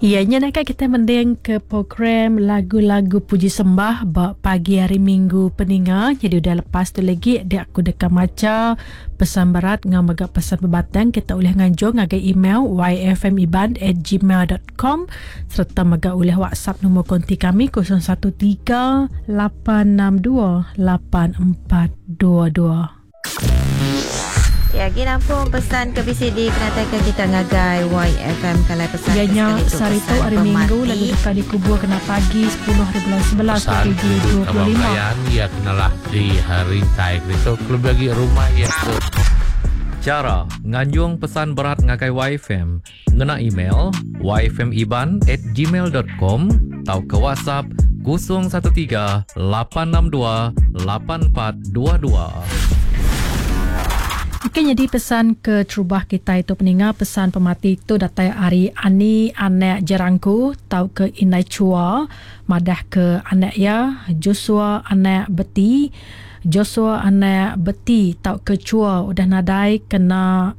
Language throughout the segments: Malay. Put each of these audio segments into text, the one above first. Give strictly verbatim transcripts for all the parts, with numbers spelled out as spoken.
Ianya nak kita mendeng ke program lagu-lagu puji sembah bak pagi hari Minggu peninga. Jadi udah lepas tu lagi dia aku dekat maca pesan berat ngam agak pesan berbatang kita boleh nganjung agak email y f m iban at gmail dot com serta magak boleh WhatsApp nombor konti kami kosong satu tiga lapan enam dua lapan empat dua dua. Ya, kita pun pesan ke B C D kenatakan kita ngagai Y F M kalau pesan ianya sarito hari Minggu lalu dekat di kubur kena pagi sepuluh hari bulan sebelas dua ribu dua puluh lima. Ya kenalah di hari taik itu klub bagi rumah ya. Cara nganjung pesan berat ngagai Y F M ngena email y f m iban at gmail dot com atau ke WhatsApp kosong satu tiga lapan enam dua lapan empat dua dua. Okey, jadi pesan ke terubah kita itu peninga pesan pemati itu datai hari ani anak jerangku tau ke inai cua madah ke anak ya Joshua anak beti Joshua anak beti tau ke cua udah nadai kena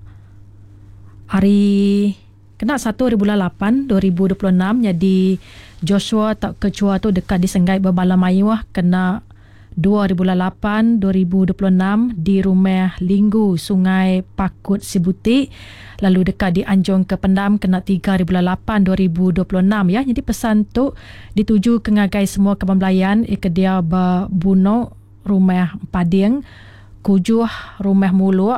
hari kena satu hari bulan lapan dua ribu dua puluh enam. Jadi Joshua tau ke cua tu dekat di Senggai Berbala Mayuah kena dua hari bulan lapan dua ribu dua puluh enam di rumah Linggu Sungai Pakut Sibutik, lalu dekat di Anjong ke Pendam kena tiga hari bulan lapan dua ribu dua puluh enam ya. Jadi pesan tu dituju ke ngagai semua kebambelayan ikedia Babuno rumah Pading, Kujuh rumah Muluk,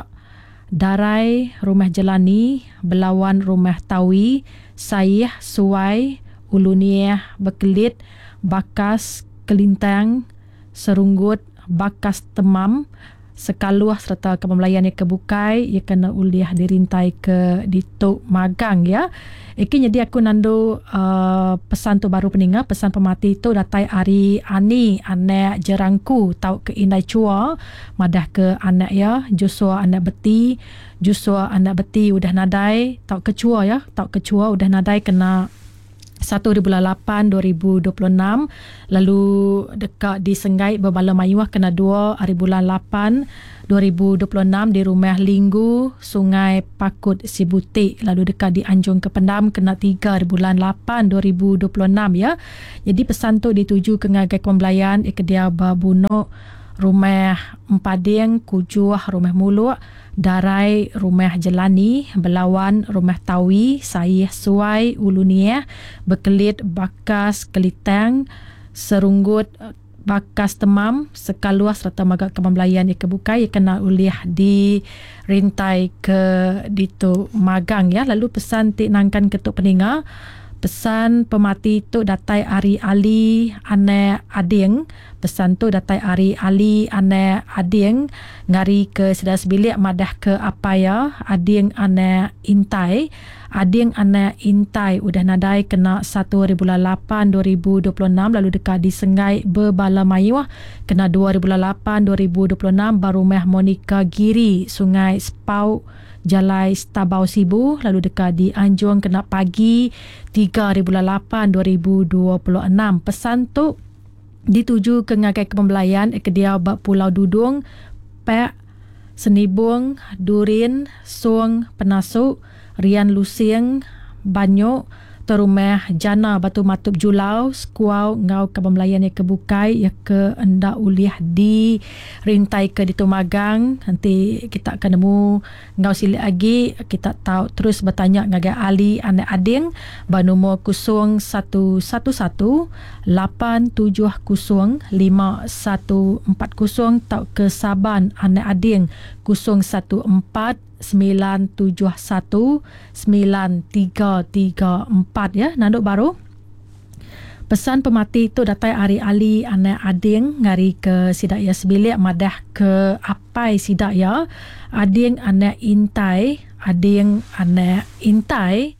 Darai rumah Jelani, Belawan rumah Tawi, Saih Suai, Uluniah Bekelit, Bakas Kelintang, Serunggut, Bakas Temam, Sekaluah serta kebambelayan yang kebukai ia kena uliah dirintai ke Dituk Magang ya. Iki jadi aku nandu uh, pesan tu baru peninga pesan pemati tu datai hari ani anak jerangku tau ke inai cua madah ke anak ya Joshua anak beti Joshua anak beti udah nadai tau ke cua ya tau ke cua udah nadai kena satu hari bulan lapan dua ribu dua puluh enam, lalu dekat di Senggai Berbala Mayuah kena dua hari bulan lapan dua ribu dua puluh enam di rumah Linggu Sungai Pakut Sibutik, lalu dekat di Anjong ke Pendam kena tiga hari bulan lapan dua ribu dua puluh enam ya. Jadi pesan tu dituju ke ngagai pembelayan ikedia Babuno rumah Empading, Kujuh rumah Muluk, Darai rumah Jelani, Belawan rumah Tawi, Saih Suai, Uluniah, Bekelit, Bakas Kelitang, Serunggut, Bakas Temam, Sekaluah serta magak kebambelayan yang kebukai ia kena uliah di rintai ke Dituk Magang ya. Lalu pesan tik nangkan ketuk peninga pesan pemati tu datai Ari Ali anak ading pesan tu datai Ari Ali anak ading ngari ke sedar sebilik madah ke apa ya ading anak intai ading anak intai udah nadai kena satu hari bulan lapan dua ribu dua puluh enam, lalu dekat di Senggai Berbala Mayuah kena dua hari bulan lapan dua ribu dua puluh enam baru meh Monica Giri Sungai Spau Jalai Stabau Sibu, lalu dekat di Anjong kena pagi tiga hari bulan lapan dua ribu dua puluh enam. Pesan tu dituju ke ngagai kepembelayan ikedia bak Pulau Dudung, Pek, Senibung, Durin, Suang, Penasuk, Rian Lusing, Banyok, terumah Jana Batu Matup Julau, Skuau ngau kebambelayan yang kebukai ya ke endak uliah di rintai ke Dituk Magang. Nanti kita akan nemu ngau silik lagi kita tahu terus bertanya ngagai Ali anak ading ba nombor kosong satu satu satu lapan tujuh kosong lima satu empat kosong tau ke Saban anak ading kosong satu empat sembilan tujuh satu sembilan tiga tiga empat ya. Nanduk baru pesan pemati itu datai Ari Ali anak ading ngari ke sidak ya sebilik madah ke apai sidak ya ading anak intai ading anak intai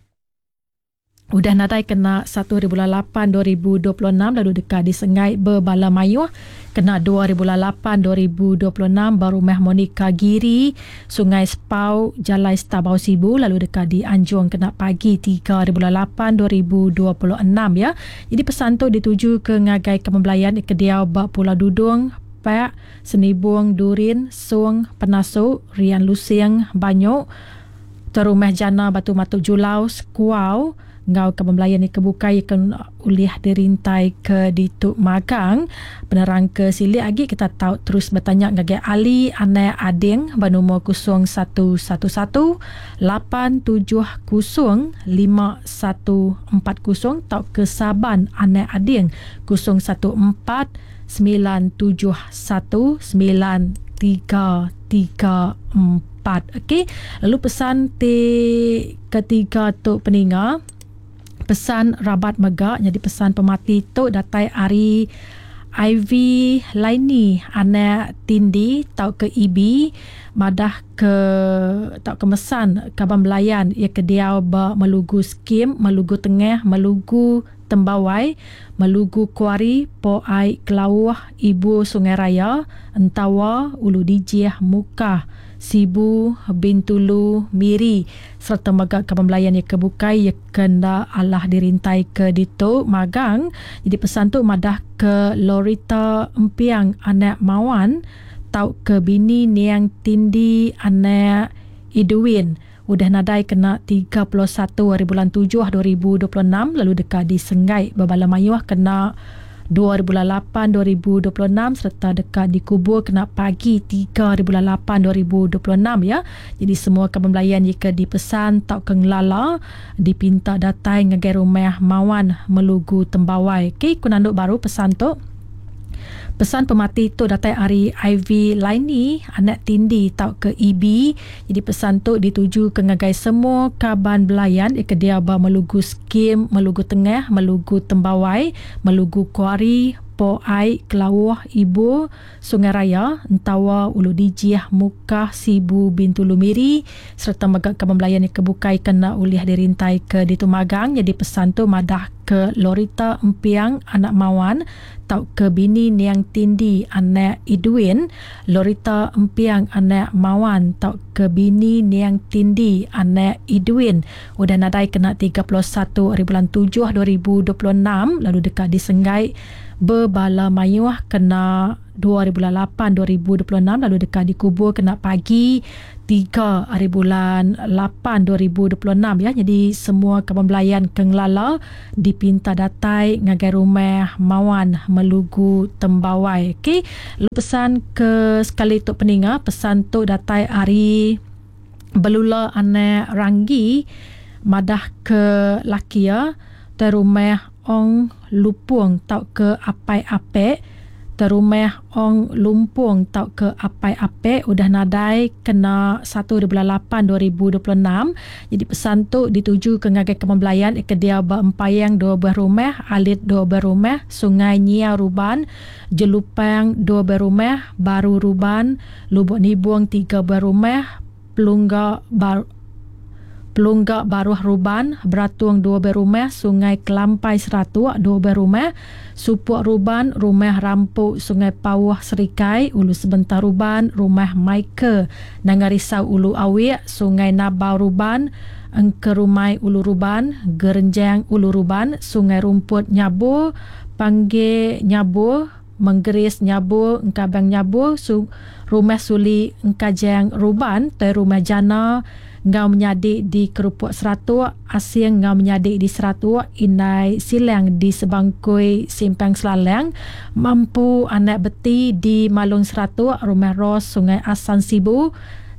udah nadai kena satu hari bulan lapan dua ribu dua puluh enam, lalu dekat di Senggai Berbala Mayuah kena dua hari bulan lapan dua ribu dua puluh enam baru meh Monica Giri Sungai Spau Jalai Stabau Sibu, lalu dekat di Anjong kena pagi tiga hari bulan lapan dua ribu dua puluh enam ya. Jadi pesan tu dituju ke ngagai kepembelayan ikedia bak Pulau Dudung, Pek, Senibung, Durin, Suang, Penasuk, Rian Lusing, Banyok, terumah jana Batu Matuk Julau Sekuau ngau ke Pembelayan ni kebukai kan uliah dirintai ke Dituk Magang. Penerang ke silik lagi kita tahu terus bertanya ngagi Ali Ane Ading bernombor kosong satu satu satu lapan tujuh kosong lima satu empat kosong tahu ke Saban Ane Ading kosong satu empat sembilan tujuh satu sembilan tiga tiga empat. Okey, lalu pesan ti ketiga tu peninga, pesan Rabat Megak, jadi pesan pemati tu datai Ari Ivy Laini anak Tindi tau ke Ibi madah ke tau ke mesan Kaban Belayan ia ke dia ba melugu skim melugu tengah melugu Tembawai melugu Kuari Po Ai Kelawah Ibu Sungai Raya Entawa Ulu Dijiah Mukah Sibu Bintulu Miri serta Megak Kaban Belayan yang kebukai ia kena Allah dirintai ke Dituk Magang. Jadi pesan tu madah ke Lorita Empiang anak Mawan tau ke bini Niang Tindi anak Idwin udah nadai kena tiga puluh satu hari bulan tujuh dua ribu dua puluh enam, lalu dekat di Sengai Babala Mayuah kena dua hari bulan lapan dua ribu dua puluh enam, serta dekat di Kubur kena pagi tiga hari bulan lapan dua ribu dua puluh enam ya. Jadi semua Kaban Belayan jika dipesan tau ke Ngelala dipinta datai ngagai rumah Mawan melugu Tembawai. Okey, kunanduk baru pesan tu. Pesan pemati tu datai Ari Ivy Laini anak Tindi tau ke E B. Jadi pesan tu dituju ke ngagai semua Kaban Belayan ke dia ba melugu skim melugu tengah melugu Tembawai melugu Kuari Po Ai Kelawah Ibu Sungai Raya Entawa Ulu Dijiah Mukah Sibu Bintulu Miri serta Megak Kaban Belayan yang kebukai kena uliah dirintai ke Dituk Magang. Jadi pesan tu madah ke Lorita Empiang anak Mawan tau ke bini Niang Tindi anak Idwin, Lorita Empiang anak Mawan tau ke bini Niang Tindi anak Idwin udah nadai kena tiga puluh satu hari bulan tujuh dua ribu dua puluh enam, lalu dekat di Sengai Babala Mayuah kena dua hari bulan lapan dua ribu dua puluh enam, lalu dekat di Kubur kena pagi tiga hari bulan lapan dua ribu dua puluh enam ya. Jadi semua Kaban Belayan Kenglala dipinta datai ngagai rumah Mawan melugu Tembawai. Okey, lalu pesan ke sekali tu peninga, pesan tu datai Ari Belula anak Ranggi madah ke Lakia terumah Ong Lupung tau ke Apai-Apek, terumah Ong Lumpung tau ke Apai-Apek udah nadai kena satu bulan lapan dua ribu dua puluh enam. Jadi pesan tu dituju ke ngagai Kaban Belayan ke dia ba empayang dua buah rumah, Alit dua buah rumah, Sungai Nyia Ruban, Jelupang dua buah rumah, Baru Ruban, Lubuk Nibuang tiga buah rumah, Pelunggak Baru Pelunggak Baruah Ruban, Beratung dua buah rumah, Sungai Kelampai Seratua dua buah rumah, Supuk Ruban, Rumah Rampuk Sungai Pawah Serikai, Ulu Sebentar Ruban, Rumah Maike Nangarisau Ulu Awik, Sungai Nabau Ruban, Engkerumai Ulu Ruban, Gerenjang Ulu Ruban, Sungai Rumput Nyabur, Pangge Nyabur, Menggeris Nyabur, Engkabang Nyabur, Su- Rumah Suli Engkajang Ruban, Ter Rumah Jana ngau menyadik di Kerupuk Seratua, Asing ngau menyadik di Seratua, Inai Silang di Sebangkui Simpang Selalang, Mampu Anak Beti di Malung Seratua, Rumah Ros Sungai Asan Sibu,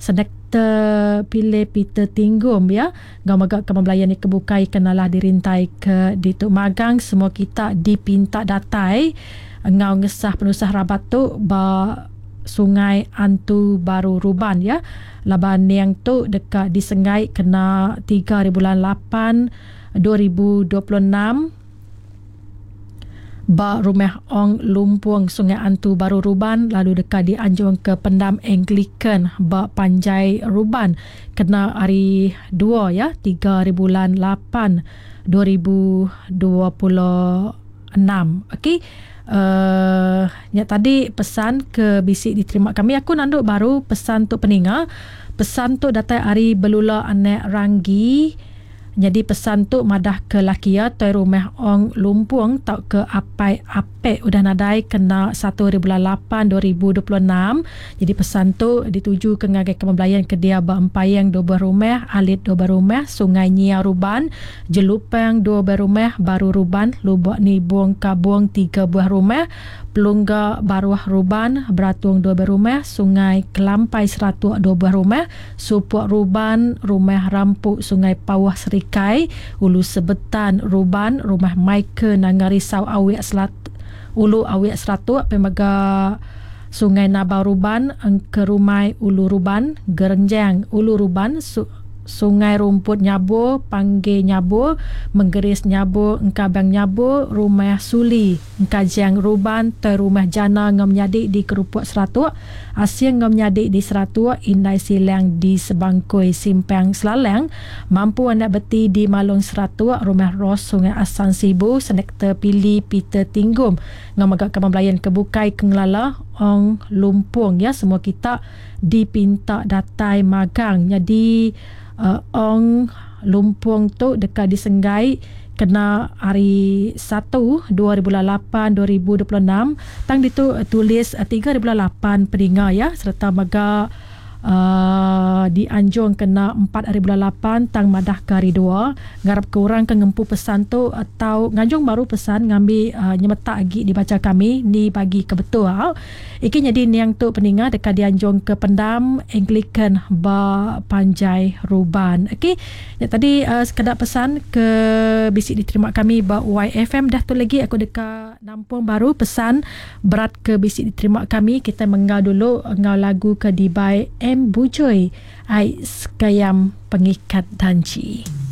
Sedekta Pilih Peter Tinggum ya. Ngau Megak Kaban Belayan ni kebukai kenalah dirintai ke Dituk Magang. Semua kita dipinta datai ngau ngesah penusah rabat tu ba Sungai Antu Baru Ruban ya. Laban yang tu dekat di Sengai kena tiga hari bulan lapan dua ribu dua puluh enam. Ba Rumah Ong Lumpung Sungai Antu Baru Ruban, lalu dekat di Anjung ke Pendam Anglican Ba Panjai Ruban kena hari dua ya, tiga hari bulan lapan dua ribu dua puluh enam. Okey. Uh, ya, tadi pesan ke bisik diterima kami. Aku nanduk baru pesan tu peninga. Pesan tu datai Ari Belula anak Ranggi. Jadi pesan tu madah ke lakia toi rumah ong lumpung tau ke apai apek udah nadai kena satu hari bulan lapan dua ribu dua puluh enam. Jadi pesan tu dituju ke ngagai kemebelayan ke dia Baempayang dua buah rumah, Alit dua buah rumah, Sungai Nyia Ruban, Jelupang dua buah rumah, Baru Ruban, Lubuk Ni Buang Kabuang tiga buah rumah, Pelungga Baruah Ruban, Beratuang dua buah rumah, Sungai Kelampai Seratuk dua buah rumah, Supuk Ruban, Rumah Rampuk Sungai Pawah Serikai, Ulu Sebetan Ruban, Rumah Maika Nangarisau Awiak Selat Ulu Awiak Seratuk, Pemaga Sungai Nabau Ruban, Engke Rumai Ulu Ruban, Gerenjang Ulu Ruban, Su Sungai Rumput Nyabur, Pangge Nyabur, Menggeris Nyabur, Engkabang Nyabur, Rumah Suli, Engkajang Ruban, Ter Rumah Jana ngam nyadik di Kerupuk Seratuk, Asia ngam nyadik di Seratuk, Indai Silang di Sebangkoi Simpang Selalang, Mampu Anak Beti di Malung Seratuk, Rumah Ros Sungai Asan Sibu, Senektor Pili Peter Tinggum, ngam agak Kemabelayan Kebukai Kenglala, Ong Lumpung, ya, semua kita dipinta datai magang. Jadi Uh, ong lumpung tu dekat disenggai kena hari satu dua ribu lapan dua ribu dua puluh enam. Tang ditu uh, tulis uh, tiga ribu lapan peringa, ya, serta maga uh, di Anjung kena empat hari bulan lapan tang madah ke hari dua. Ngarap ke orang ke ngempu pesan tu atau ngajung baru pesan ngambil uh, nyemetak lagi dibaca kami ni bagi ke betul. Iki jadi niang tu peninga dekat di Anjung ke Pendam Anglican Ba Panjai Ruban. Okey, ya, tadi uh, sekadar pesan ke bisik diterima kami ba Y F M. Dah tu lagi aku dekat Nampung Baru pesan berat ke bisik diterima kami. Kita mengau dulu ngau lagu ke Dibai M Bujoy Ai Sekayam Pengikat Danci.